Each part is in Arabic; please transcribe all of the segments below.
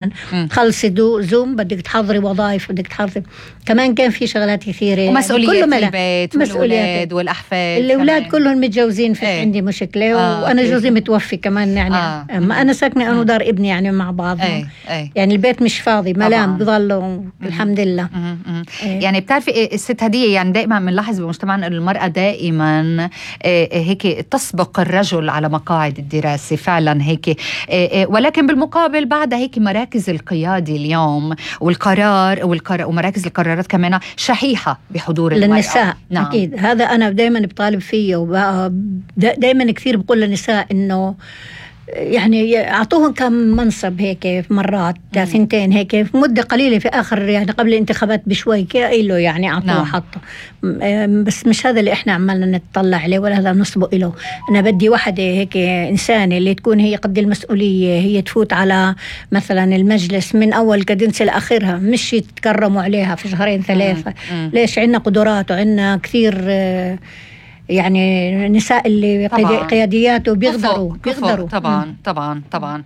مثلا تخلصي زوم بدك تحضري وظائف، بدك تحضري كمان كان في شغلات كثيرة ومسؤوليات يعني البيت والأولاد والأحفاد. الأولاد كلهم متجوزين، في عندي مشكلة وأنا جوزي متوفي كمان يعني ما أنا ساكنة أنا ودار ابني يعني مع بعض يعني البيت مش فاضي ملام بضلوا الحمد لله. يعني بتعرفي الست هدية يعني دائما بنلاحظ بمجتمعنا أن المرأة دائما هيك تسبق الرجل على مقاعد الدراسة فعلا هيك، ولكن بالمقابل بعد هيك مراكز القيادة اليوم ومراكز القرارات كمان شحيحة بحضور للنساء. نعم. أكيد هذا أنا دائما بطالب فيه، ودائما كثير بقول للنساء إنه يعني أعطوهم كم منصب هيك مرات 2 هيك في مدة قليلة في آخر يعني قبل الانتخابات بشوي كأيله يعني أعطوه حطه، بس مش هذا اللي إحنا عمالنا نتطلع عليه ولا هذا نسبق إله. أنا بدي واحدة هيك إنسانة اللي تكون هي قد المسؤولية، هي تفوت على مثلا المجلس من أول كدنسة لآخرها، مش يتكرموا عليها في 2-3. ليش؟ عنا قدرات وعنا كثير يعني نساء اللي قياديات وبيقدروا طبعا.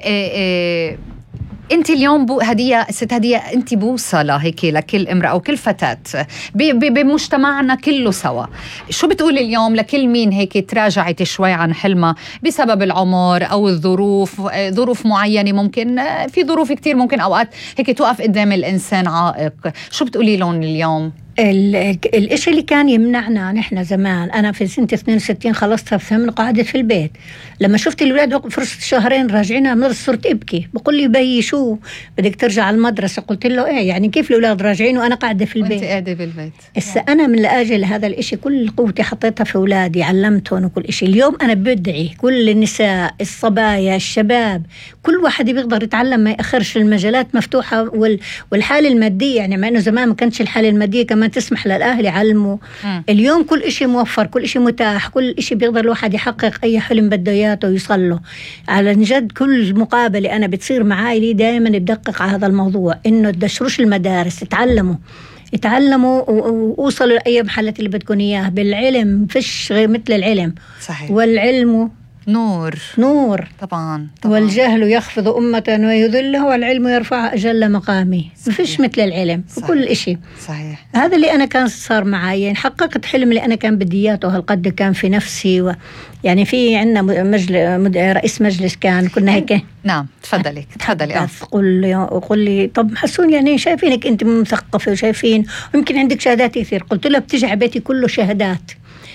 انت اليوم هدية ست هدية، انت بوصلة هيك لكل امرأة وكل فتاة بمجتمعنا كله سوا. شو بتقولي اليوم لكل مين هيك تراجعت شوي عن حلمها بسبب العمر او ظروف معينة، ممكن في ظروف كتير ممكن اوقات هيك توقف قدام الانسان عائق، شو بتقولي لهم اليوم؟ الاشي اللي كان يمنعنا نحن زمان، أنا في سنة 62 خلصتها في 8 قعدت في البيت. لما شفت الولاد فرصة 2 راجعينها من صرت أبكي، بقول لي بي شو بدك ترجع المدرسة؟ قلت له إيه يعني كيف الولاد راجعين وأنا قاعدة في البيت؟ وأنت قاعدة بالبيت. هسه أنا من لأجل هذا الاشي كل قوتي حطيتها في أولادي، علمتهم وكل إشي. اليوم أنا بدعي كل النساء الصبايا الشباب كل واحد بيقدر يتعلم، ما يأخرش، المجالات مفتوحة والحالة المادية يعني مع إنه زمان ما كانتش الحالة المادية كمان تسمح للأهل يعلموا. اليوم كل إشي موفر، كل إشي متاح، كل إشي بيقدر الواحد يحقق أي حلم بده إياه ويوصل له. على جد كل مقابلة أنا بتصير معاي لي دائما بدقق على هذا الموضوع، إنه تدشروش المدارس، يتعلموا ووصلوا لأي محلة اللي بدكم إياه بالعلم، فيش غير مثل العلم. صحيح. والعلم نور طبعا. والجهل يخفض أمة ويذلها والعلم يرفع أجل مقامي. ما فيش مثل العلم بكل إشي. صحيح. هذا اللي أنا كان صار معي، يعني حققت حلم اللي أنا كان بدي إياه هالقد كان في نفسي يعني في عندنا رئيس مجلس كنا هيك. نعم تفضلي. قل لي طب حسون يعني شايفينك أنت مثقفة وشايفين يمكن عندك شهادات كثير. قلت له بتجي بيتي كله شهادات،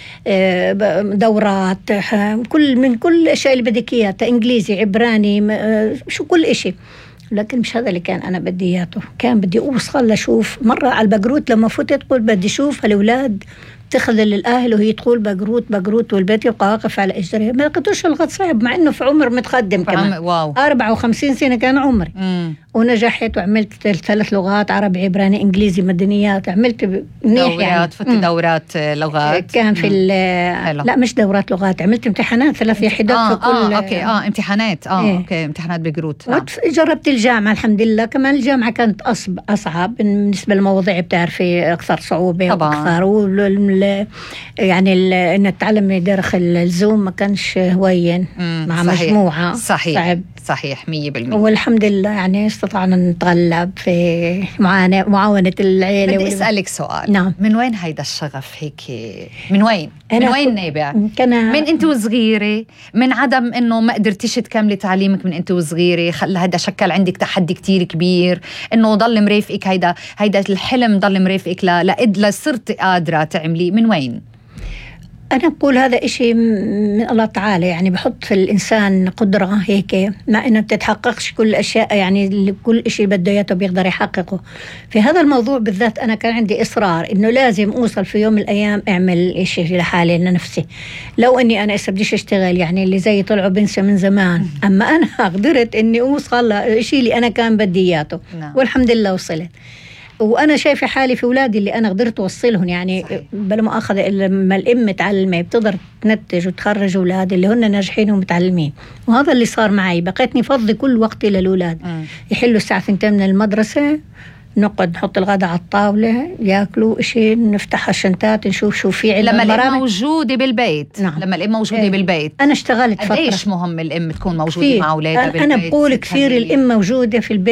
دورات، من كل الأشياء اللي بدك إياها، إنجليزي عبراني شو كل إشي، لكن مش هذا اللي كان أنا بدي إياته. كان بدي أوصل لشوف مرة على البقروت لما فتت قلت بدي شوف هالأولاد تخذل للأهل وهي تقول بقروت والبيت يبقى واقف على إجريه. ما لقيتوش الغد صعب مع إنه في عمر متقدم كمان. 54 سنة كان عمري. ونجحت وعملت 3 لغات، عربي عبراني إنجليزي مدنيات. عملت دورات دورات لغات كان في لا مش دورات لغات، عملت امتحانات 3 وحدات في كل أوكي امتحانات أوكي امتحانات بقروت. جربت الجامعة الحمد لله، كمان الجامعة كانت أصعب بالنسبة للمواضيع، بتعرفي أكثر صعوبة وأكثر يعني إن تتعلمي داخل الزوم ما كانش هوين مع صحيح. مجموعة صحيح 100%. والحمد لله يعني استطعنا نتغلب في معاونة العيلة. بدي أسألك سؤال. نعم. من وين هيدا الشغف هيك؟ من وين نابع؟ من أنت وصغيرة، من عدم إنه ما قدرتيش تكملي تعليمك من أنت وصغيرة، خلى هيدا شكل عندك تحدي كتير كبير إنه ضل مرافقك هيدا الحلم ضل مرافقك لصرت قادرة تعملي؟ من وين؟ أنا بقول هذا إشي من الله تعالى، يعني بحط في الإنسان قدرة هيك، مع إنه بتتحققش كل أشياء، يعني كل إشي بده إياه بيقدر يحققه. في هذا الموضوع بالذات أنا كان عندي إصرار إنه لازم أوصل في يوم من الأيام أعمل إشي لحالي لنفسي. لو إني أنا بديش أشتغل يعني اللي زي طلعوا بنسى من زمان، أما أنا قدرت إني أوصل لإشي اللي أنا كان بدي إياه والحمد لله وصلت. وأنا شايفة حالي في أولادي اللي أنا قدرت أوصلهم، يعني بلا مؤاخذة لما الأم متعلمة بتقدر تنتج وتخرج أولاد اللي هن ناجحين ومتعلمين. وهذا اللي صار معي، بقيتني فضي كل وقتي للأولاد. يحلوا الساعة 2 من المدرسة، نقعد نحط الغداء على الطاولة، يأكلوا إشي، نفتح الشنطات نشوف شو في عندنا. لما الأم موجودة بالبيت. نعم. لما الأم موجودة بالبيت. أنا اشتغلت فترة. قديش مهم الأم تكون موجودة مع أولادها بالبيت؟ أنا بقول كثير الأم موجودة في البيت.